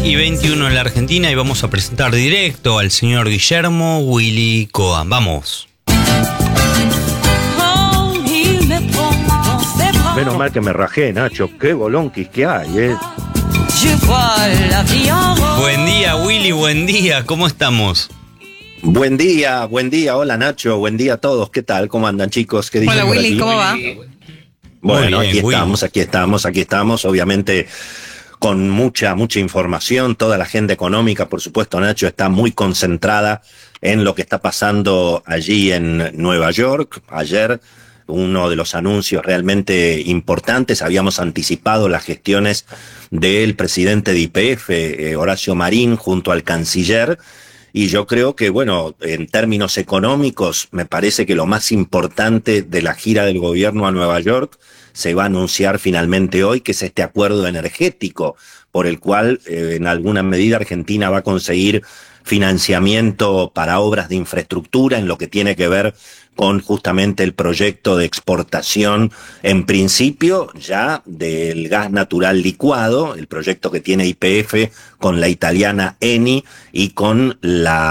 6:21 en la Argentina y vamos a presentar directo al señor Guillermo Willy Coa. Vamos. Menos mal que me rajé, Nacho. Qué bolonquis que hay, ¿eh? Buen día, Willy, buen día. ¿Cómo estamos? Buen día. Hola, Nacho. Buen día a todos. ¿Qué tal? ¿Cómo andan, chicos? ¿Qué dicen? Hola, por Willy, aquí? ¿cómo va? Bueno, Muy bien, aquí estamos. Obviamente, con mucha información. Toda la agenda económica, por supuesto, Nacho, está muy concentrada en lo que está pasando allí en Nueva York. Ayer, uno de los anuncios realmente importantes, habíamos anticipado las gestiones del presidente de YPF, Horacio Marín, junto al canciller, y yo creo que, bueno, en términos económicos, me parece que lo más importante de la gira del gobierno a Nueva York se va a anunciar finalmente hoy, que es este acuerdo energético por el cual, en alguna medida, Argentina va a conseguir financiamiento para obras de infraestructura en lo que tiene que ver con justamente el proyecto de exportación, en principio ya del gas natural licuado, el proyecto que tiene YPF con la italiana Eni y con la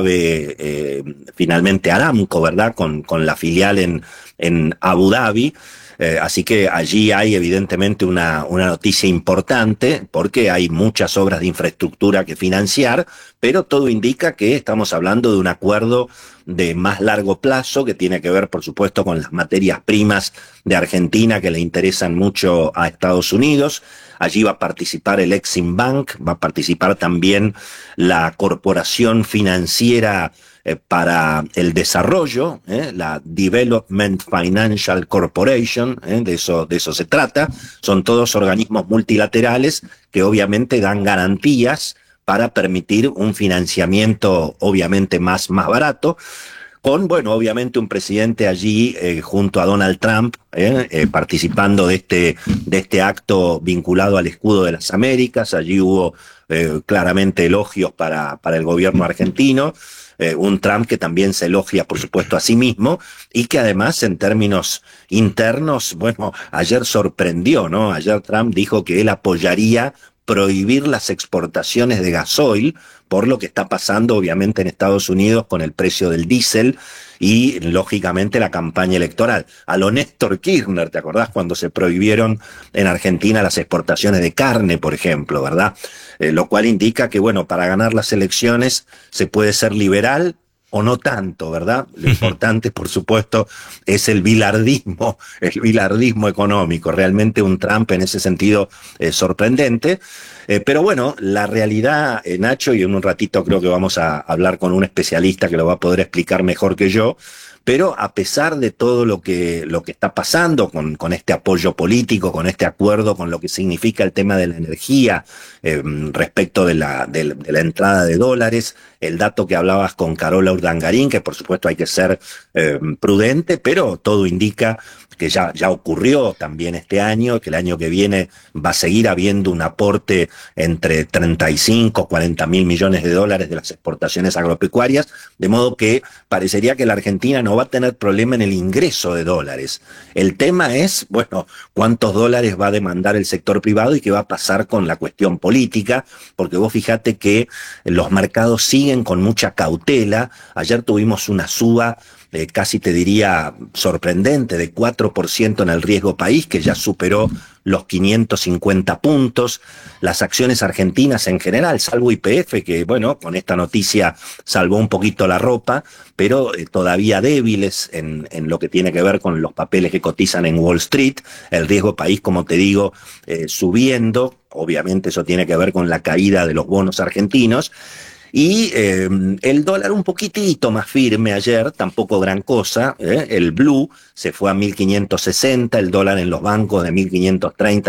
árabe, finalmente Aramco, ¿verdad? Con la filial en Abu Dhabi. Así que allí hay evidentemente una noticia importante porque hay muchas obras de infraestructura que financiar, pero todo indica que estamos hablando de un acuerdo de más largo plazo que tiene que ver, por supuesto, con las materias primas de Argentina que le interesan mucho a Estados Unidos. Allí va a participar el Exim Bank, va a participar también la Corporación Financiera para el Desarrollo, la Development Financial Corporation, de eso se trata. Son todos organismos multilaterales que obviamente dan garantías para permitir un financiamiento obviamente más barato, con, bueno, obviamente un presidente allí junto a Donald Trump participando de este acto vinculado al escudo de las Américas. Allí hubo claramente elogios para el gobierno argentino. Un Trump que también se elogia, por supuesto, a sí mismo y que además, en términos internos, bueno, ayer sorprendió, ¿no? Ayer Trump dijo que él apoyaría prohibir las exportaciones de gasoil por lo que está pasando, obviamente, en Estados Unidos con el precio del diésel y, lógicamente, la campaña electoral. A lo Néstor Kirchner, ¿te acordás cuando se prohibieron en Argentina las exportaciones de carne, por ejemplo, verdad? Lo cual indica que, bueno, para ganar las elecciones se puede ser liberal o no tanto, ¿verdad? Lo importante, por supuesto, es el bilardismo económico. Realmente un Trump en ese sentido sorprendente. Pero bueno, la realidad, Nacho, y en un ratito creo que vamos a hablar con un especialista que lo va a poder explicar mejor que yo, pero a pesar de todo lo que está pasando con este apoyo político, con este acuerdo, con lo que significa el tema de la energía, respecto de la entrada de dólares, el dato que hablabas con Carola Urdangarín, que por supuesto hay que ser prudente, pero todo indica que ya ocurrió también este año, que el año que viene va a seguir habiendo un aporte entre 35, 40 mil millones de dólares de las exportaciones agropecuarias, de modo que parecería que la Argentina no va a tener problema en el ingreso de dólares. El tema es, bueno, cuántos dólares va a demandar el sector privado y qué va a pasar con la cuestión política, porque vos fijate que los mercados siguen con mucha cautela. Ayer tuvimos una suba casi te diría sorprendente, de 4% en el riesgo país, que ya superó los 550 puntos. Las acciones argentinas en general, salvo YPF, que bueno, con esta noticia salvó un poquito la ropa, pero todavía débiles en lo que tiene que ver con los papeles que cotizan en Wall Street. El riesgo país, como te digo, subiendo. Obviamente eso tiene que ver con la caída de los bonos argentinos. Y el dólar un poquitito más firme ayer, tampoco gran cosa, el blue se fue a 1.560, el dólar en los bancos de 1.530,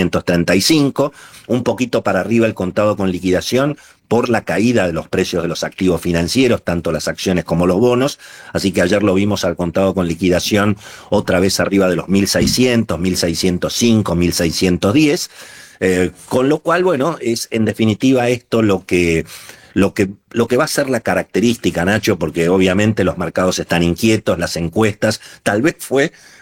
1.535, un poquito para arriba el contado con liquidación por la caída de los precios de los activos financieros, tanto las acciones como los bonos, así que ayer lo vimos al contado con liquidación otra vez arriba de los 1.600, 1.605, 1.610, con lo cual, bueno, es en definitiva esto lo que va a ser la característica, Nacho, porque obviamente los mercados están inquietos, las encuestas, tal vez fue